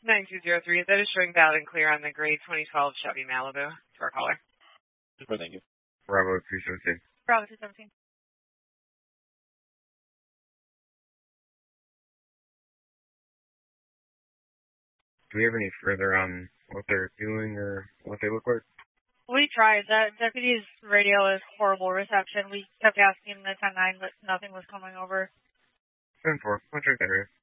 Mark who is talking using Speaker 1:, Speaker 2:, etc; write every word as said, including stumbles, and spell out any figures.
Speaker 1: nine two zero three, that is showing valid and clear on the gray twenty twelve Chevy Malibu to our caller.
Speaker 2: Super, thank you.
Speaker 3: Bravo two seventeen.
Speaker 4: Bravo two seventeen.
Speaker 3: Do we have any further on what they're doing or what they look like?
Speaker 4: We tried. That deputy's radio is horrible reception. We kept asking the ten nine, but nothing was coming over.
Speaker 3: ten four. I'll check that area.